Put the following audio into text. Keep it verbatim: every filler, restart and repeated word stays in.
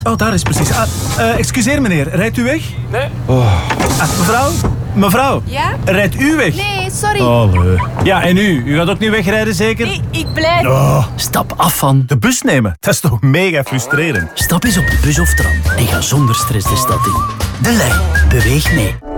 Oh, daar is precies. Ah, uh, excuseer meneer, rijdt u weg? Nee. Oh. Ah, mevrouw? Mevrouw? Ja? Rijdt u weg? Nee, sorry. Oh, nee. Ja, en u? U gaat ook niet wegrijden, zeker? Nee, ik blijf. Oh. Stap af van De bus nemen, dat is toch mega frustrerend? Stap eens op de bus of tram en ga zonder stress de stad in. De Lijn. Beweeg mee.